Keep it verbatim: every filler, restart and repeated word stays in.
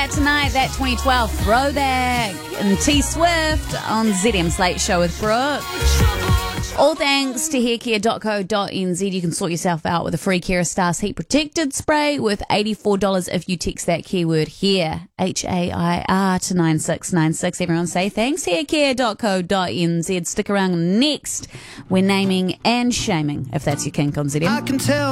back tonight, that twenty twelve throwback, and T Swift on Z M Slate Show with Brooke. All thanks to hair care dot co dot n z. You can sort yourself out with a free Kerastase heat protected spray with eighty-four dollars if you text that keyword hair, H A I R, to nine six nine six. Everyone say thanks, hair care dot co dot n z. Stick around next. We're naming and shaming, if that's your kink on Z M. I can tell.